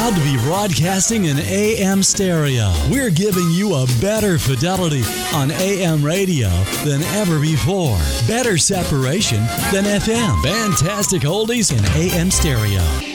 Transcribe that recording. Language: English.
Proud to be broadcasting in AM stereo. We're giving you a better fidelity on AM radio than ever before. Better separation than FM. Fantastic oldies in AM stereo.